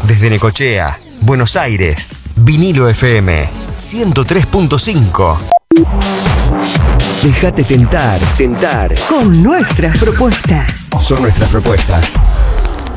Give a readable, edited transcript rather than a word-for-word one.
Desde Necochea, Buenos Aires, Vinilo FM 103.5. Déjate tentar con nuestras propuestas. Son nuestras propuestas.